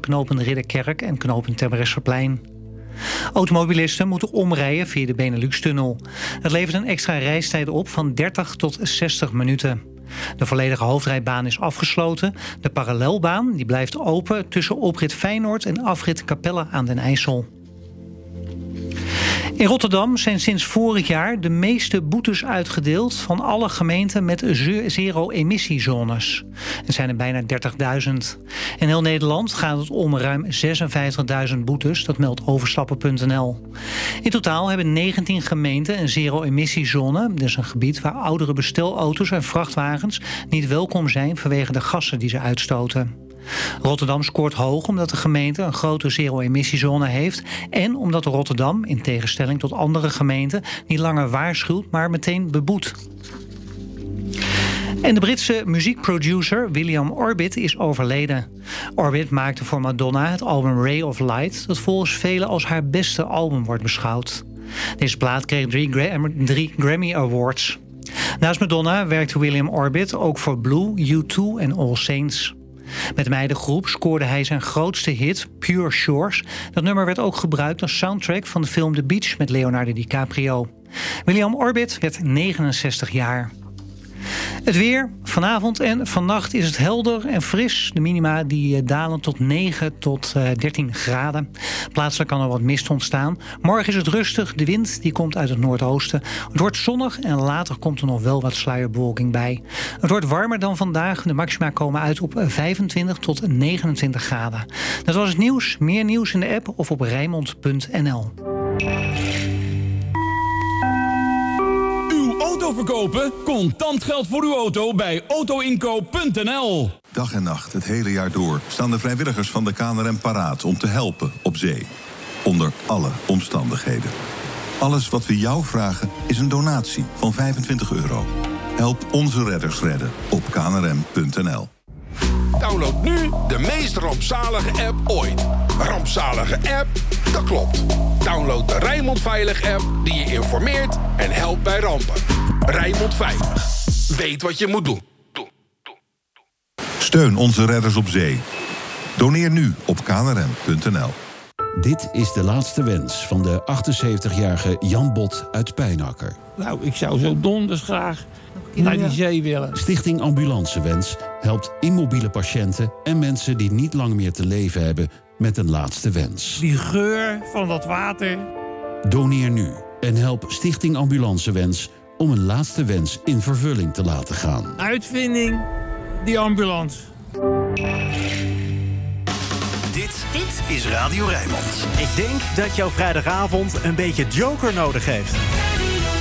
knooppunt Ridderkerk en knooppunt Terbrechtseplein. Automobilisten moeten omrijden via de Benelux-tunnel. Dat levert een extra reistijd op van 30 tot 60 minuten. De volledige hoofdrijbaan is afgesloten. De parallelbaan die blijft open tussen oprit Feyenoord en afrit Capelle aan den IJssel. In Rotterdam zijn sinds vorig jaar de meeste boetes uitgedeeld van alle gemeenten met zero-emissiezones. Er zijn er bijna 30.000. In heel Nederland gaat het om ruim 56.000 boetes, dat meldt overstappen.nl. In totaal hebben 19 gemeenten een zero-emissiezone. Dat is een gebied waar oudere bestelauto's en vrachtwagens niet welkom zijn vanwege de gassen die ze uitstoten. Rotterdam scoort hoog omdat de gemeente een grote zero-emissiezone heeft en omdat Rotterdam, in tegenstelling tot andere gemeenten, niet langer waarschuwt, maar meteen beboet. En de Britse muziekproducer William Orbit is overleden. Orbit maakte voor Madonna het album Ray of Light, dat volgens velen als haar beste album wordt beschouwd. Deze plaat kreeg 3 Grammy Awards. Naast Madonna werkte William Orbit ook voor Blue, U2 en All Saints. Met de meidengroep scoorde hij zijn grootste hit, Pure Shores. Dat nummer werd ook gebruikt als soundtrack van de film The Beach met Leonardo DiCaprio. William Orbit werd 69 jaar. Het weer. Vanavond en vannacht is het helder en fris. De minima die dalen tot 9 tot 13 graden. Plaatselijk kan er wat mist ontstaan. Morgen is het rustig. De wind die komt uit het noordoosten. Het wordt zonnig en later komt er nog wel wat sluierbewolking bij. Het wordt warmer dan vandaag. De maxima komen uit op 25 tot 29 graden. Dat was het nieuws. Meer nieuws in de app of op Rijnmond.nl. Verkopen? Contant geld voor uw auto bij autoinkoop.nl. Dag en nacht, het hele jaar door, staan de vrijwilligers van de KNRM paraat om te helpen op zee. Onder alle omstandigheden. Alles wat we jou vragen is een donatie van €25. Help onze redders redden op knrm.nl. Download nu de meest rampzalige app ooit. Rampzalige app? Dat klopt. Download de Rijnmond Veilig app die je informeert en helpt bij rampen. Rijnmond Veilig. Weet wat je moet doen. Steun onze redders op zee. Doneer nu op knrm.nl. Dit is de laatste wens van de 78-jarige Jan Bot uit Pijnakker. Nou, ik zou zo donders graag naar die zee willen. Stichting Ambulancewens helpt immobiele patiënten en mensen die niet lang meer te leven hebben met een laatste wens. Die geur van dat water. Doneer nu en help Stichting Ambulancewens om een laatste wens in vervulling te laten gaan. Uitvinding, die ambulance. Dit is Radio Rijnmond. Ik denk dat jouw vrijdagavond een beetje Joker nodig heeft.